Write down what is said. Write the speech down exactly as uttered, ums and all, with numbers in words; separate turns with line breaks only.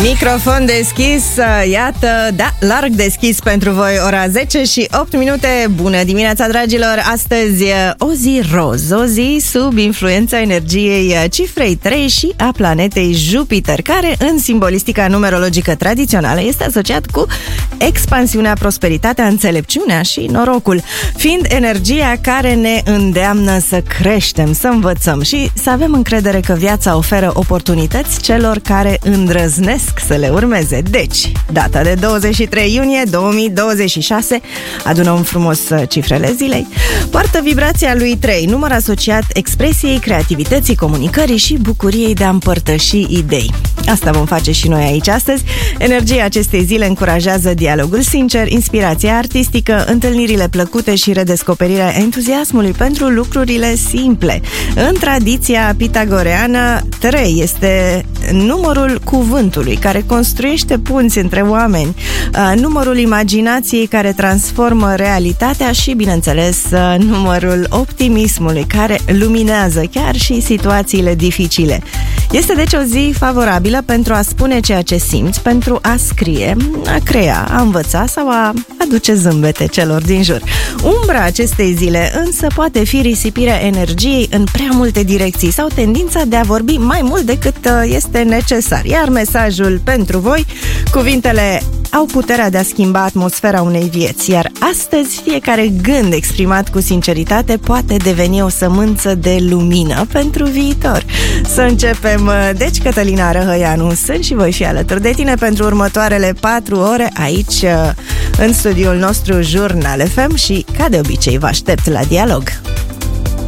Microfon deschis, iată, da, larg deschis pentru voi, ora zece și opt minute. Bună dimineața, dragilor! Astăzi o zi roz, o zi sub influența energiei cifrei trei și a planetei Jupiter, care în simbolistica numerologică tradițională este asociat cu expansiunea, prosperitatea, înțelepciunea și norocul, fiind energia care ne îndeamnă să creștem, să învățăm și să avem încredere că viața oferă oportunități celor care îndrăznesc să le urmeze. Deci, data de douăzeci și trei iunie două mii douăzeci și șase, adunăm frumos cifrele zilei, poartă vibrația lui trei, număr asociat expresiei, creativității, comunicării și bucuriei de a împărtăși idei. Asta vom face și noi aici astăzi. Energia acestei zile încurajează dialogul sincer, inspirația artistică, întâlnirile plăcute și redescoperirea entuziasmului pentru lucrurile simple. În tradiția pitagoreană, trei este numărul cuvântului, care construiește punți între oameni, numărul imaginației, care transformă realitatea și, bineînțeles, numărul optimismului, care luminează chiar și situațiile dificile. Este deci o zi favorabilă pentru a spune ceea ce simți, pentru a scrie, a crea, a învăța sau a aduce zâmbete celor din jur. Umbra acestei zile însă poate fi risipirea energiei în prea multe direcții sau tendința de a vorbi mai mult decât este necesar. Iar mesajul pentru voi, cuvintele au puterea de a schimba atmosfera unei vieți, iar astăzi fiecare gând exprimat cu sinceritate poate deveni o sămânță de lumină pentru viitor. Să începem. Deci, Cătălina Răhăianu sunt și voi fi alături de tine pentru următoarele patru ore aici în studioul nostru Jurnal F M și, ca de obicei, vă aștept la dialog.